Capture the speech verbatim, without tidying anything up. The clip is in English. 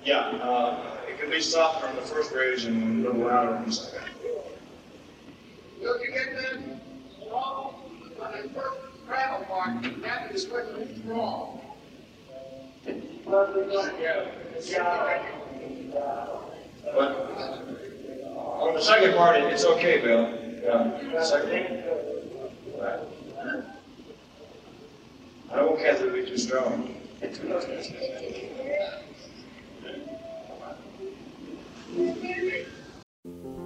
Yeah, uh, it can be softer on the first bridge and a little louder on the second. Look, you get that wrong on the first travel part, that is what is wrong. Yeah. But on the second part, it's okay, Bill. Yeah. Second. Right. I don't want Kathy to be too strong. Thank you.